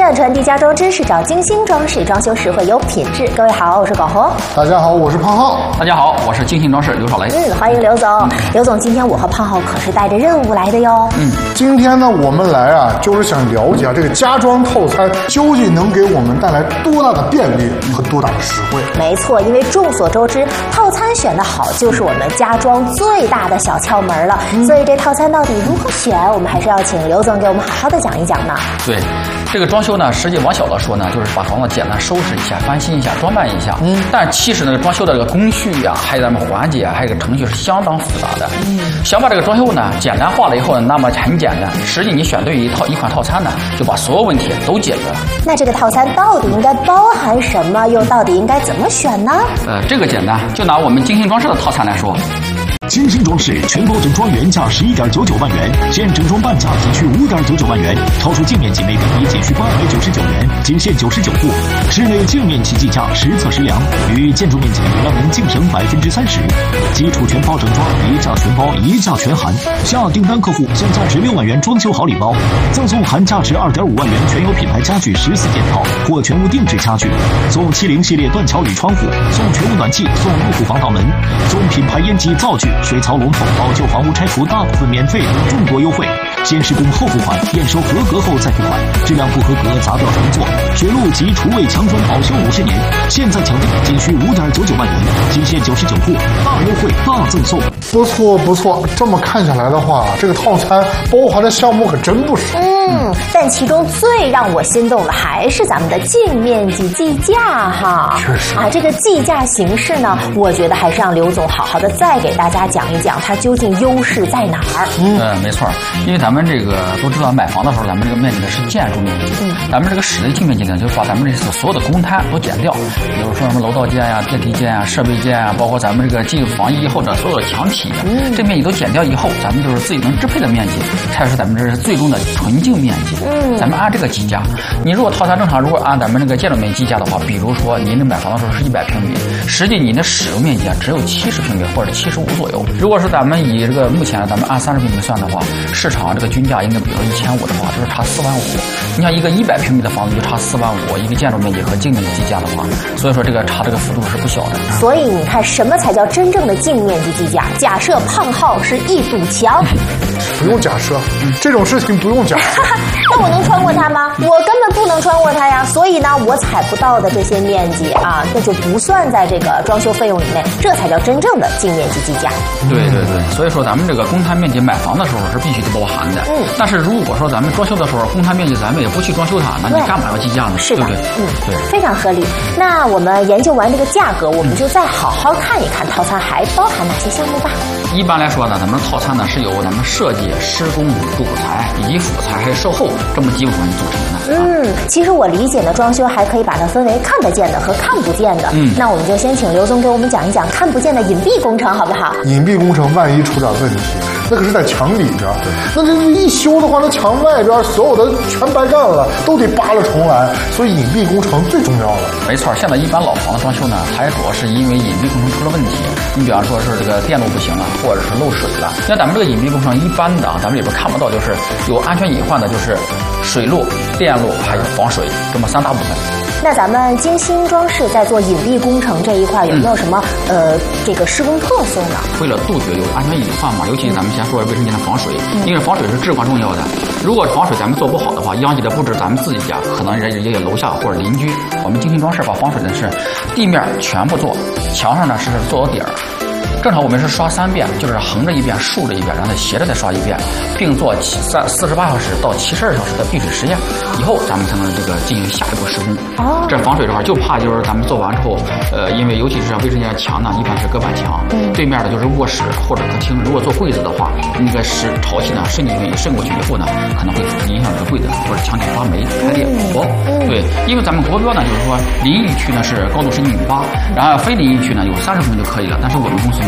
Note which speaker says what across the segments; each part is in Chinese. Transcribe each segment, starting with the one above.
Speaker 1: 的传递家装知识，找精心装饰，装修实惠有品质。各位好，我是广红。
Speaker 2: 大家好，我是胖浩。
Speaker 3: 大家好，我是精心装饰刘少雷。
Speaker 1: 欢迎刘总。刘总，今天我和胖浩可是带着任务来的哟。
Speaker 2: 今天呢，我们来啊，就是想了解这个家装套餐究竟能给我们带来多大的便利和多大的实惠。
Speaker 1: 没错，因为众所周知，套餐选得好就是我们家装最大的小窍门了。所以这套餐到底如何选，我们还是要请刘总给我们好好的讲一讲呢。
Speaker 3: 对，这个装修呢，实际往小了说呢，就是把房子简单收拾一下、翻新一下、装扮一下。但其实那个装修的这个工序呀，还有咱们环节啊，还有这个程序是相当复杂的。想把这个装修呢简单化了以后呢，那么很简单。实际你选对一款套餐呢，就把所有问题都解决了。
Speaker 1: 那这个套餐到底应该包含什么？又到底应该怎么选呢？
Speaker 3: 这个简单，就拿我们精心装饰的套餐来说。
Speaker 4: 精心装饰全包整装原价11.99万元，现整装半价仅需5.99万元，超出净面积每平米仅需899元，仅限99户。室内净面积计价实测实量，与建筑面积让您净省30%。基础全包整装，一价全包，一价全含。下订单客户现价值6万元装修好礼包，赠送含价值2.5万元全有品牌家具14件套或全屋定制家具，送70系列断桥铝窗户，送全屋暖气，送入户防盗门，送品牌烟机灶具。水槽龙头，老旧房屋拆除大部分免费，众多优惠。先施工后付款，验收合格后再付款，质量不合格砸掉重做。水路及厨卫墙砖保修50年，现在抢订仅需5.99万元，仅限99户，大优惠大赠送。
Speaker 2: 不错不错，这么看下来的话，这个套餐包含的项目可真不少。
Speaker 1: 但其中最让我心动的还是咱们的净面积计价哈。
Speaker 2: 确实
Speaker 1: 这个计价形式呢，我觉得还是让刘总好好的再给大家讲一讲，它究竟优势在哪儿。
Speaker 3: 没错，因为咱们这个都知道，买房的时候咱们这个面积呢是建筑面积，咱们这个室内净面积呢，就是把咱们这所有的公摊都减掉，比如说什么楼道间呀、电梯间呀、设备间呀，包括咱们这个进防疫后的所有的墙体，这面积都减掉以后，咱们就是自己能支配的面积，才是咱们这是最终的纯净面积。咱们按这个计价，你如果套餐正常，如果按咱们这个建筑面积计价的话，比如说您这买房的时候是100平米，实际你的使用面积只有70平米或者75左右。如果是咱们以这个目前咱们按30平米算的话，市场这个均价应该比如说1500的话，就是差4万5。你像一个100平米的房子就差4万5，一个建筑面积和净面积计价的话，所以说这个差这个幅度是不小的。
Speaker 1: 所以你看，什么才叫真正的净面积计价？假设胖浩是一堵墙，
Speaker 2: 不用假设，这种事情不用假设。
Speaker 1: 那我能穿过它吗？我根本不能穿过它呀。所以呢，我踩不到的这些面积啊，那就不算在这个装修费用里面，这才叫真正的净面积计价。
Speaker 3: 对，所以说咱们这个公摊面积买房的时候是必须得包含的。但是如果说咱们装修的时候公摊面积咱们也不去装修它，那你干嘛要计价呢？
Speaker 1: 是的，
Speaker 3: 对不对？对，
Speaker 1: 非常合理。那我们研究完这个价格，我们就再好好看一看套餐还包含哪些项目吧。
Speaker 3: 一般来说呢，咱们套餐呢是由咱们设计、施工、主材以及辅材还有售后这么几部分组成的。
Speaker 1: 其实我理解的装修还可以把它分为看得见的和看不见的。那我们就先请刘总给我们讲一讲看不见的隐蔽工程，好不好？
Speaker 2: 隐蔽工程万一出点问题，那可是在墙里边，那这一修的话，那墙外边所有的全白干了，都得扒了重来。所以隐蔽工程最重要了。
Speaker 3: 没错，现在一般老房的装修呢，它也主要是因为隐蔽工程出了问题。你比方说是这个电路不行了，或者是漏水了。像咱们这个隐蔽工程一般的咱们里边看不到，就是有安全隐患的，就是水路、电路还有防水这么3大部分。
Speaker 1: 那咱们精心装饰在做隐蔽工程这一块有没有什么这个施工特色呢？
Speaker 3: 为了杜绝有安全隐患嘛，尤其咱们先说卫生间的防水，因为防水是至关重要的。如果防水咱们做不好的话，殃及的不止咱们自己家，可能也有楼下或者邻居。我们精心装饰把防水的是地面全部做，墙上呢是做到底儿。正常我们是刷3遍，就是横着一遍、竖着一遍，然后斜着再刷一遍，并做48小时到72小时的闭水实验，以后咱们才能这个进行下一步施工。这防水这块就怕就是咱们做完之后，因为尤其是像卫生间墙呢，一般是隔板墙，对面的就是卧室或者客厅。如果做柜子的话，那个潮气呢渗过去以后呢，可能会影响这个柜子或者墙体发霉、开裂、薄。对，因为咱们国标呢就是说淋浴区呢是高度是1.8米，然后非淋浴区呢有30平就可以了，但是我们公司呢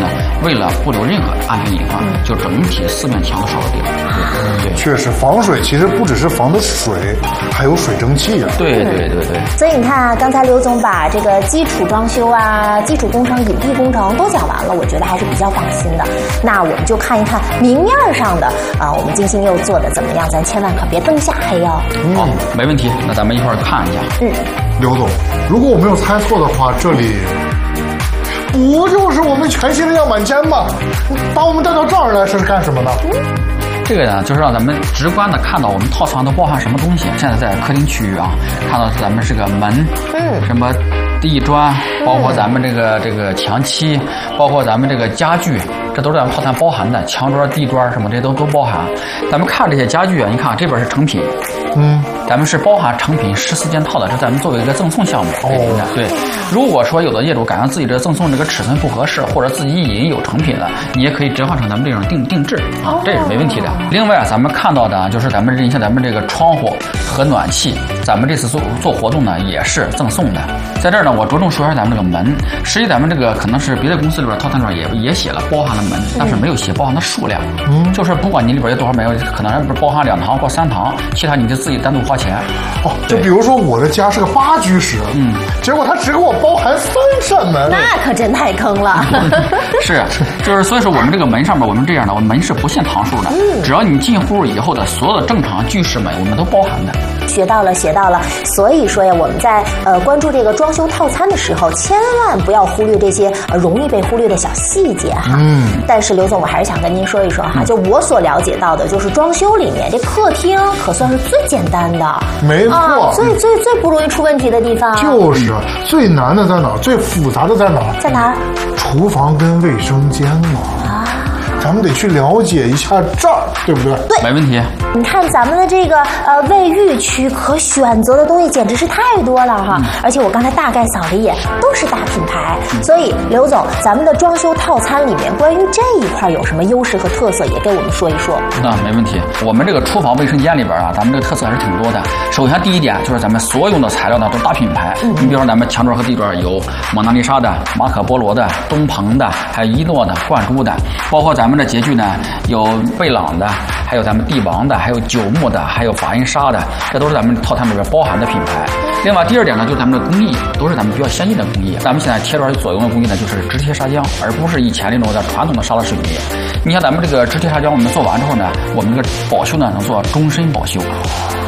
Speaker 3: 呢，为了不留任何安全隐患，就整体4面墙都烧了地了。对，
Speaker 2: 确实，防水其实不只是防的水，还有水蒸气啊。
Speaker 3: 对。
Speaker 1: 所以你看啊，刚才刘总把这个基础装修啊、基础工程、隐蔽工程都讲完了，我觉得还是比较放心的。那我们就看一看明面上的我们金星又做的怎么样，咱千万可别灯下黑哦。
Speaker 3: 好，没问题。那咱们一块儿看一下。
Speaker 2: 刘总，如果我没有猜错的话，这里不就是我们全新的样板间吗？把我们带到这儿来是干什么呢？
Speaker 3: 这个呢，就是让咱们直观的看到我们套餐都包含什么东西。现在在客厅区域啊，看到咱们这个门，什么地砖，包括咱们这个墙漆，包括咱们这个家具，这都是咱们套餐包含的。墙桌、地砖什么这些都包含。咱们看这些家具啊，你看这边是成品，咱们是包含成品14件套的，这咱们作为一个赠送项目。对，如果说有的业主感觉自己这赠送这个尺寸不合适，或者自己已经有成品了，你也可以折换成咱们这种定制啊，这也是没问题的。另外咱们看到的就是咱们像咱们这个窗户和暖气，咱们这次做活动呢也是赠送的。在这儿呢，我着重说一下咱们这个门。实际咱们这个可能是别的公司里边套餐里边也写了包含了门，但是没有写包含的数量。就是不管你里边有多少门，可能包含2堂或3堂，其他你就自己单独花钱。
Speaker 2: 就比如说我的家是个8居室，结果他只给我包含3扇门，
Speaker 1: 那可真太坑了。
Speaker 3: 是，就是所以说我们这个门上面我们这样的，我们门是不限堂数的，只要你进户以后的所有的正常居室门，我们都包含的。
Speaker 1: 学到了。所以说呀，我们在关注这个装修套餐的时候，千万不要忽略这些容易被忽略的小细节哈。但是刘总，我还是想跟您说一说哈，就我所了解到的，就是装修里面这客厅可算是最简单的，
Speaker 2: 没错，
Speaker 1: 最不容易出问题的地方。
Speaker 2: 就是最难的在哪儿？最复杂的在哪儿？
Speaker 1: 在哪儿？
Speaker 2: 厨房跟卫生间嘛。咱们得去了解一下这儿，对不对？
Speaker 1: 对，
Speaker 3: 没问题。
Speaker 1: 你看咱们的这个卫浴区可选择的东西简直是太多了哈，而且我刚才大概扫了一眼，都是大品牌。所以刘总，咱们的装修套餐里面关于这一块有什么优势和特色，也给我们说一说。
Speaker 3: 没问题。我们这个厨房卫生间里边啊，咱们这个特色还是挺多的。首先第一点就是咱们所用的材料呢都是大品牌，你比如说咱们墙砖和地砖有蒙娜丽莎的、马可波罗的、东鹏的，还有伊诺的、冠珠的，包括咱们的洁具呢有贝朗的，还有咱们帝王的，还有九牧的，还有法印纱的，这都是咱们套餐里边包含的品牌。另外第二点呢，就是咱们的工艺都是咱们比较先进的工艺。咱们现在贴砖所用的工艺呢，就是直贴砂浆，而不是以前那种的传统的砂拉式工艺。你像咱们这个直贴砂浆，我们做完之后呢，我们这个保修呢能做终身保修。